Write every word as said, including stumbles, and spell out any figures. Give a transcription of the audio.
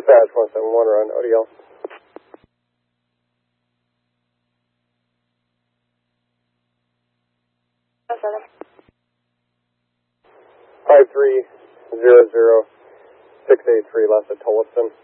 Dispatch one seven one, run O D L. five three zero zero six eight three left at Tolleson.